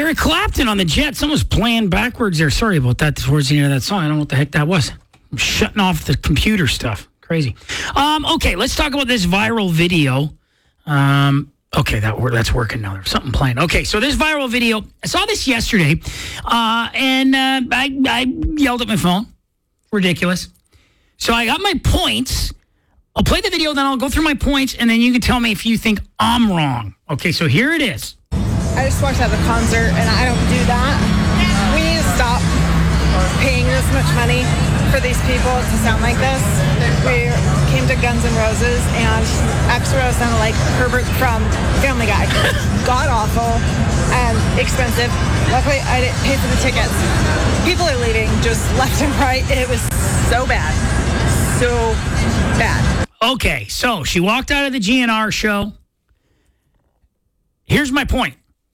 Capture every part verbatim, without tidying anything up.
Eric Clapton on the Jet. Someone's playing backwards there. Sorry about that towards the end of that song. I don't know what the heck that was. I'm shutting off the computer stuff. Crazy. Um, okay, let's talk about this viral video. Um, okay, that that's working now. There's something playing. Okay, so this viral video, I saw this yesterday, uh, and uh, I, I yelled at my phone. Ridiculous. So I got my points. I'll play the video, then I'll go through my points, and then you can tell me if you think I'm wrong. Okay, so here it is. I just walked out of the concert, and I don't do that. We need to stop paying this much money for these people to sound like this. We came to Guns N' Roses, and Axl Rose sounded like Herbert from Family Guy. God awful and expensive. Luckily, I didn't pay for the tickets. People are leaving just left and right. It was so bad. So bad. Okay, so she walked out of the G N R show. Here's my point.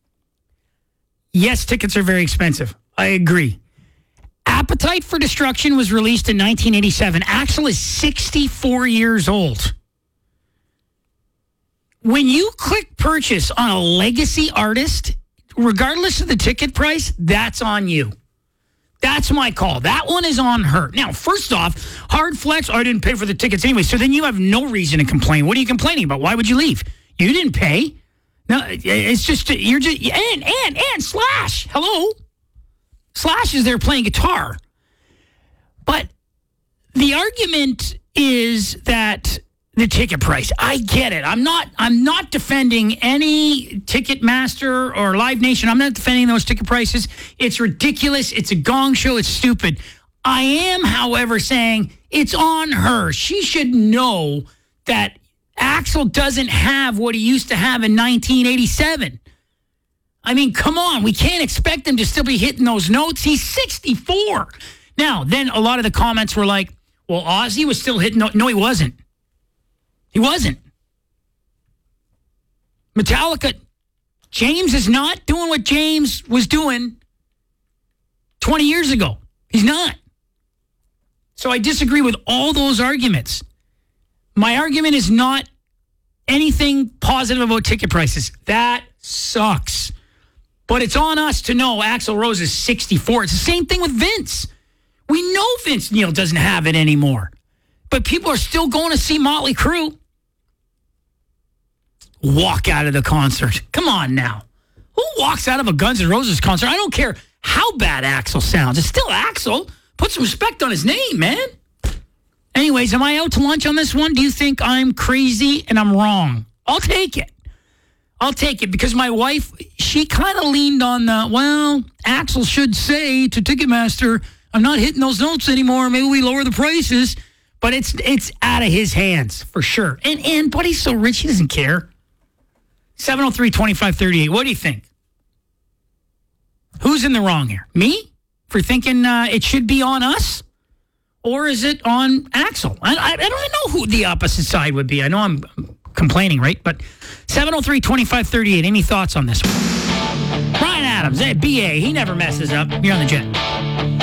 Yes, tickets are very expensive. I agree. Appetite for Destruction was released in nineteen eighty-seven. Axl is sixty-four years old. When you click purchase on a legacy artist, regardless of the ticket price, that's on you. That's my call. That one is on her. Now, first off, hard flex, oh, I didn't pay for the tickets anyway, so then you have no reason to complain. What are you complaining about? Why would you leave? You didn't pay. No, it's just, you're just, and, and, and, Slash, hello? Slash is there playing guitar. But the argument is that the ticket price, I get it. I'm not, I'm not defending any Ticketmaster or Live Nation. I'm not defending those ticket prices. It's ridiculous. It's a gong show. It's stupid. I am, however, saying it's on her. She should know that Axl doesn't have what he used to have in nineteen eighty-seven. I mean, come on. We can't expect him to still be hitting those notes. He's sixty-four. Now, then a lot of the comments were like, well, Ozzy was still hitting notes. No, he wasn't. He wasn't. Metallica, James is not doing what James was doing twenty years ago. He's not. So I disagree with all those arguments. My argument is not anything positive about ticket prices. That sucks. But it's on us to know Axl Rose is sixty-four. It's the same thing with Vince. We know Vince Neil doesn't have it anymore. But people are still going to see Motley Crue. Walk out of the concert. Come on now. Who walks out of a Guns N' Roses concert? I don't care how bad Axl sounds. It's still Axl. Put some respect on his name, man. Anyways, am I out to lunch on this one? Do you think I'm crazy and I'm wrong? I'll take it. I'll take it because my wife, she kind of leaned on the, well, Axl should say to Ticketmaster, I'm not hitting those notes anymore. Maybe we lower the prices. But it's it's out of his hands for sure. And, and but he's so rich, he doesn't care. seven oh three, twenty-five thirty-eight. What do you think? Who's in the wrong here? Me? For thinking uh, it should be on us? Or is it on Axl? I, I, I don't even know who the opposite side would be. I know I'm complaining, right? But seven oh three, twenty-five thirty-eight. Any thoughts on this one? Brian Adams, hey, B A, he never messes up. You're on the Jet.